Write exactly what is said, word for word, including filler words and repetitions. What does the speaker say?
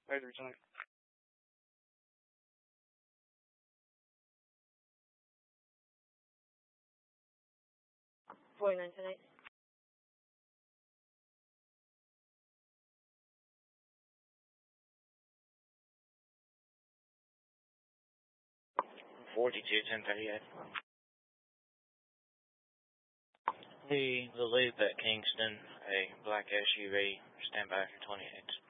Later tonight. forty-nine tonight. forty-two, ten thirty-eight. The, the loop at Kingston, a black S U V, stand by for twenty-eight.